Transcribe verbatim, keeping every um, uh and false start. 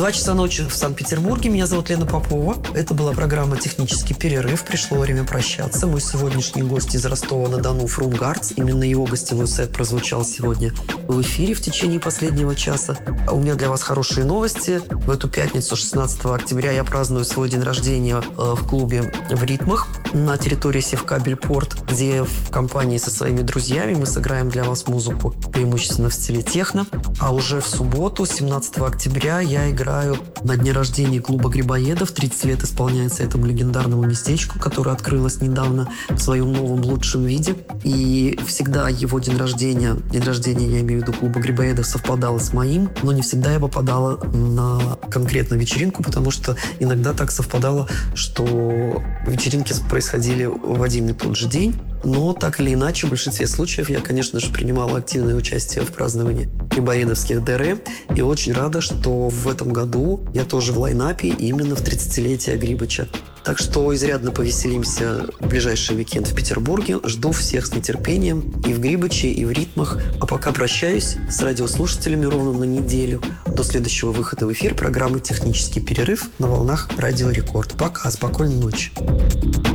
Два часа ночи в Санкт-Петербурге. Меня зовут Лена Попова. Это была программа «Технический перерыв». Пришло время прощаться. Мой сегодняшний гость из Ростова-на-Дону, Фрунгартс. Именно его гостевой сет прозвучал сегодня в эфире в течение последнего часа. А у меня для вас хорошие новости. В эту пятницу, шестнадцатого октября, я праздную свой день рождения в клубе «В ритмах» на территории Севкабельпорт, где в компании со своими друзьями мы сыграем для вас музыку преимущественно в стиле техно. А уже в субботу, семнадцатого октября, я играю на дне рождения клуба «Грибоедов». тридцать лет исполняется этому легендарному местечку, которое открылось недавно в своем новом лучшем виде. И всегда его день рождения, день рождения, я имею в виду, клуба «Грибоедов» совпадало с моим, но не всегда я попадала на конкретно вечеринку, потому что иногда так совпадало, что вечеринки происходили в один и тот же день. Но так или иначе, в большинстве случаев я, конечно же, принимала активное участие в праздновании грибоедовских ДР. И очень рада, что в этом году я тоже в лайнапе именно в тридцатилетие Грибыча. Так что изрядно повеселимся в ближайший уикенд в Петербурге. Жду всех с нетерпением и в Грибыче, и в ритмах. А пока прощаюсь с радиослушателями ровно на неделю. До следующего выхода в эфир программы «Технический перерыв» на волнах Радио Рекорд. Пока, спокойной ночи.